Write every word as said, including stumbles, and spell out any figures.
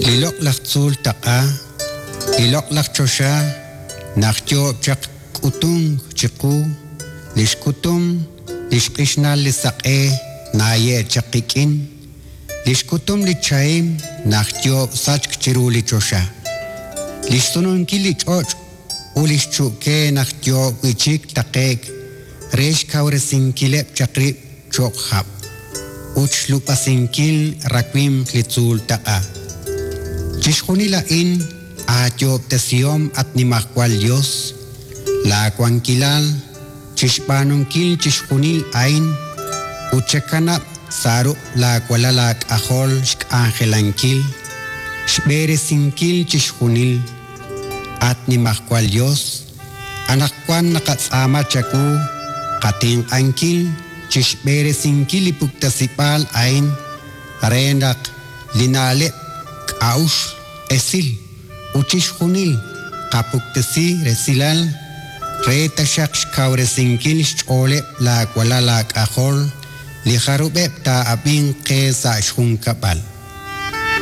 Lilok lakzul taqa, lilok lakchosha, nachtyo chak kutung chiku, lishkutum, lishkishna lisaqe, naye chakikin, lishkutum lichaim, nachtyo sachk chiru lichosha. Lishtunun kilichoch, ulishchuke nachtyo wichik taqek, resh kauresinkilep chakrip chokhab. Uch lupasinkil rakwim litzul taqa. Chishkunila in atyo tesiom at nimakwal Dios, la kwankilal, chishpanunkil chishkunil ain, uchekanap saru la kwalalak ahol shk angelankil, shberesinkil chishkunil, at nimakwal Dios, anakwan nakatsama chaku, kating ankil, chishberesinkil ipuktasipal ain, renak linale aush esil uchishkunil kapuktesi resilal reta shaksh kauresinkil shole la kwala la kahol li kharubeb ta abin qesa shun kapal.